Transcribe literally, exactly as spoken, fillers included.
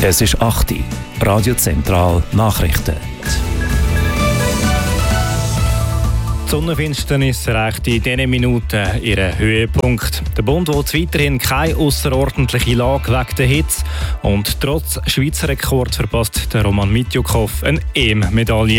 Es ist acht Uhr. Radio Zentral Nachrichten. Die Sonnenfinsternis erreicht in diesen Minuten ihren Höhepunkt. Der Bund will weiterhin keine außerordentliche Lage wegen der Hitze. Und trotz Schweizer Rekord verpasst der Roman Mitjukow eine E M-Medaille.